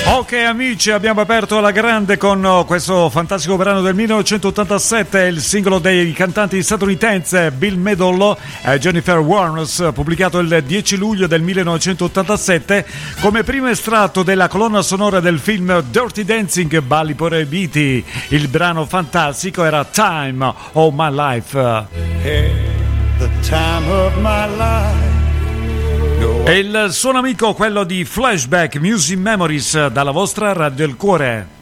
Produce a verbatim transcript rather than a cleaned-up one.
Ok amici, abbiamo aperto alla grande con questo fantastico brano del millenovecentottantasette, il singolo dei cantanti statunitense Bill Medall e Jennifer Warnes, pubblicato il dieci luglio del millenovecentottantasette come primo estratto della colonna sonora del film Dirty Dancing, Balli proibiti. Il brano fantastico era Time of My Life. Hey, the time of my life. E il suono amico, quello di Flashback Music Memories, dalla vostra Radio del Cuore.